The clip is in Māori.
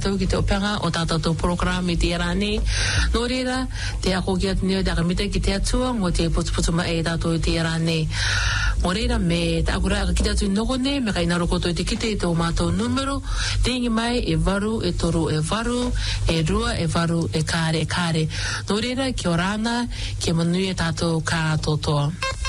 tau ki te opanga o tātou programi te rāne. Nō reira, te ako ki atu neo te akamita ki te atua, ngō te putu e tātou te rāne. Nō reira, me te akura aka ki te atu nokone, me kai naro koto te kite tō mātou numero, te ingi mai e varu, e toru, e varu, e rua, e varu, e kāre, e kāre. Nō reira, kia o rāna, kia manui e tātou kā totoa.